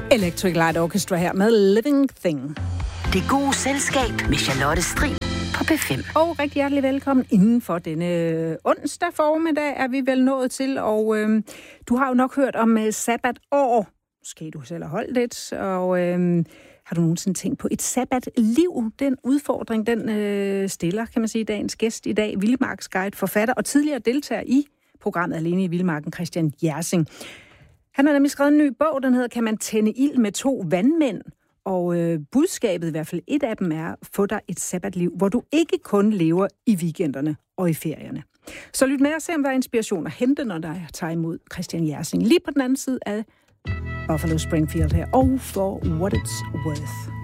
Electric Light Orchestra her med Living Thing. Det gode selskab med Charlotte Strid på P5. Og rigtig hjertelig velkommen inden for denne onsdag formiddag er vi vel nået til. Og du har jo nok hørt om sabbatår. Måske du selv har holdt det. Og har du nogensinde tænkt på et sabbatliv? Den udfordring, den stiller, kan man sige, dagens gæst i dag. Vildmarksguide, forfatter og tidligere deltager i programmet Alene i Vildmarken, Christian Jersing. Han har nemlig skrevet en ny bog, den hedder Kan man tænde ild med 2 vandmænd? Og budskabet, i hvert fald et af dem, er: få dig et sabbatliv, hvor du ikke kun lever i weekenderne og i ferierne. Så lyt med og se, om der er inspiration at hente, når der tager imod Christian Jersing. Lige på den anden side af Buffalo Springfield her. Og for what it's worth.